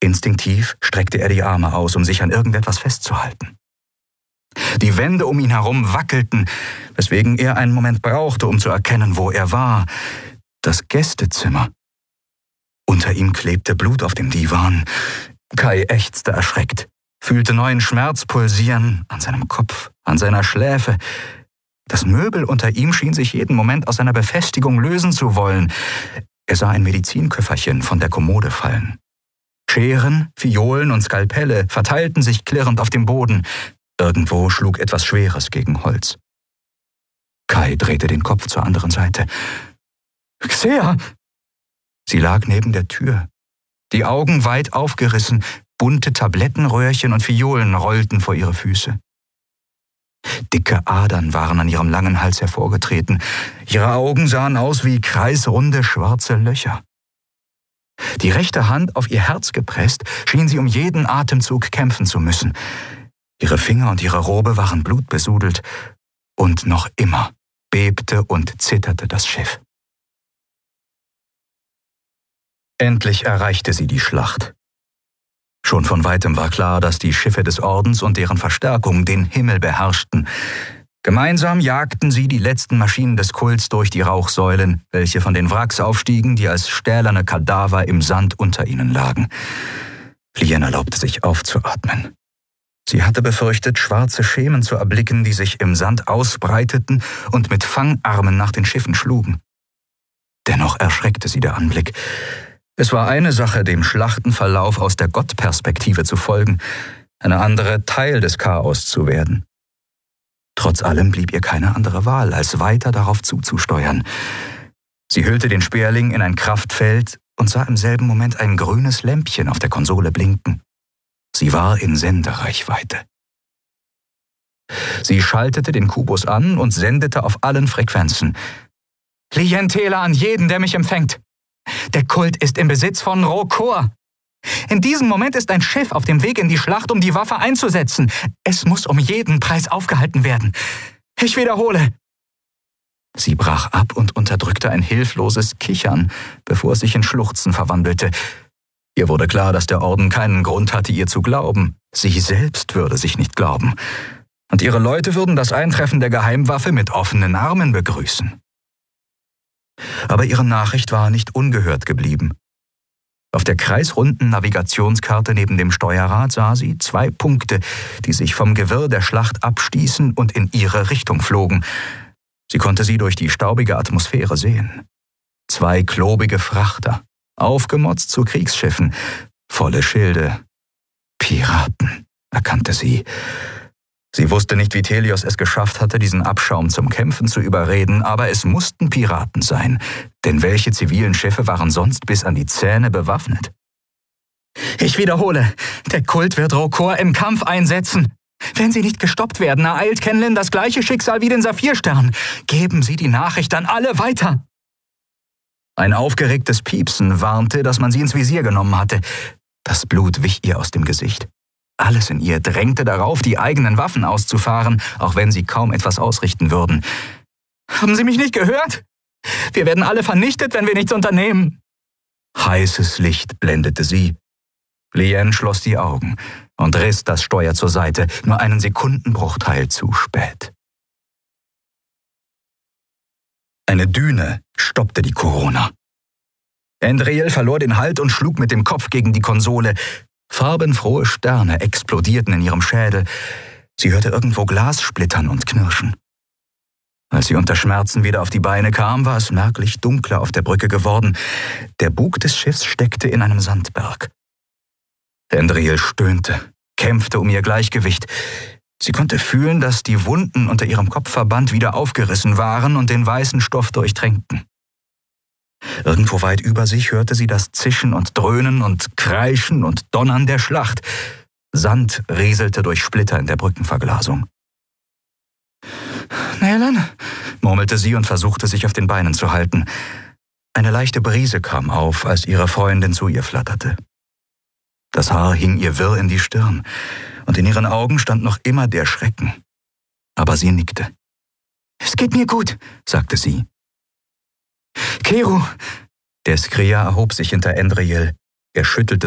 Instinktiv streckte er die Arme aus, um sich an irgendetwas festzuhalten. Die Wände um ihn herum wackelten, weswegen er einen Moment brauchte, um zu erkennen, wo er war. Das Gästezimmer. Unter ihm klebte Blut auf dem Divan. Kai ächzte erschreckt, fühlte neuen Schmerz pulsieren an seinem Kopf, an seiner Schläfe. Das Möbel unter ihm schien sich jeden Moment aus seiner Befestigung lösen zu wollen. Er sah ein Medizinköfferchen von der Kommode fallen. Scheren, Fiolen und Skalpelle verteilten sich klirrend auf dem Boden. Irgendwo schlug etwas Schweres gegen Holz. Kai drehte den Kopf zur anderen Seite. »Xea!« Sie lag neben der Tür. Die Augen weit aufgerissen, bunte Tablettenröhrchen und Fiolen rollten vor ihre Füße. Dicke Adern waren an ihrem langen Hals hervorgetreten. Ihre Augen sahen aus wie kreisrunde schwarze Löcher. Die rechte Hand auf ihr Herz gepresst, schien sie um jeden Atemzug kämpfen zu müssen. Ihre Finger und ihre Robe waren blutbesudelt. Und noch immer bebte und zitterte das Schiff. Endlich erreichte sie die Schlacht. Schon von weitem war klar, dass die Schiffe des Ordens und deren Verstärkung den Himmel beherrschten. Gemeinsam jagten sie die letzten Maschinen des Kults durch die Rauchsäulen, welche von den Wracks aufstiegen, die als stählerne Kadaver im Sand unter ihnen lagen. Lien erlaubte sich aufzuatmen. Sie hatte befürchtet, schwarze Schemen zu erblicken, die sich im Sand ausbreiteten und mit Fangarmen nach den Schiffen schlugen. Dennoch erschreckte sie der Anblick. Es war eine Sache, dem Schlachtenverlauf aus der Gottperspektive zu folgen, eine andere, Teil des Chaos zu werden. Trotz allem blieb ihr keine andere Wahl, als weiter darauf zuzusteuern. Sie hüllte den Sperling in ein Kraftfeld und sah im selben Moment ein grünes Lämpchen auf der Konsole blinken. Sie war in Sendereichweite. Sie schaltete den Kubus an und sendete auf allen Frequenzen. »Lien Tela an jeden, der mich empfängt. Der Kult ist im Besitz von Rokor. In diesem Moment ist ein Schiff auf dem Weg in die Schlacht, um die Waffe einzusetzen. Es muss um jeden Preis aufgehalten werden. Ich wiederhole.« Sie brach ab und unterdrückte ein hilfloses Kichern, bevor es sich in Schluchzen verwandelte. Ihr wurde klar, dass der Orden keinen Grund hatte, ihr zu glauben. Sie selbst würde sich nicht glauben. Und ihre Leute würden das Eintreffen der Geheimwaffe mit offenen Armen begrüßen. Aber ihre Nachricht war nicht ungehört geblieben. Auf der kreisrunden Navigationskarte neben dem Steuerrad sah sie 2 Punkte, die sich vom Gewirr der Schlacht abstießen und in ihre Richtung flogen. Sie konnte sie durch die staubige Atmosphäre sehen. 2 klobige Frachter, aufgemotzt zu Kriegsschiffen, volle Schilde. Piraten, erkannte sie. Sie wusste nicht, wie Telios es geschafft hatte, diesen Abschaum zum Kämpfen zu überreden, aber es mussten Piraten sein, denn welche zivilen Schiffe waren sonst bis an die Zähne bewaffnet? »Ich wiederhole, der Kult wird Rokor im Kampf einsetzen. Wenn sie nicht gestoppt werden, ereilt Kenlin das gleiche Schicksal wie den Saphirstern. Geben Sie die Nachricht an alle weiter.« Ein aufgeregtes Piepsen warnte, dass man sie ins Visier genommen hatte. Das Blut wich ihr aus dem Gesicht. Alles in ihr drängte darauf, die eigenen Waffen auszufahren, auch wenn sie kaum etwas ausrichten würden. »Haben Sie mich nicht gehört? Wir werden alle vernichtet, wenn wir nichts unternehmen.« Heißes Licht blendete sie. Lien schloss die Augen und riss das Steuer zur Seite, nur einen Sekundenbruchteil zu spät. Eine Düne stoppte die Corona. Endriel verlor den Halt und schlug mit dem Kopf gegen die Konsole. Farbenfrohe Sterne explodierten in ihrem Schädel. Sie hörte irgendwo Glas splittern und knirschen. Als sie unter Schmerzen wieder auf die Beine kam, war es merklich dunkler auf der Brücke geworden. Der Bug des Schiffs steckte in einem Sandberg. Endriel stöhnte, kämpfte um ihr Gleichgewicht. Sie konnte fühlen, dass die Wunden unter ihrem Kopfverband wieder aufgerissen waren und den weißen Stoff durchtränkten. Irgendwo weit über sich hörte sie das Zischen und Dröhnen und Kreischen und Donnern der Schlacht. Sand rieselte durch Splitter in der Brückenverglasung. »Nälan«, murmelte sie und versuchte, sich auf den Beinen zu halten. Eine leichte Brise kam auf, als ihre Freundin zu ihr flatterte. Das Haar hing ihr wirr in die Stirn, und in ihren Augen stand noch immer der Schrecken. Aber sie nickte. »Es geht mir gut«, sagte sie. »Keru!« Der Skria erhob sich hinter Endriel. Er schüttelte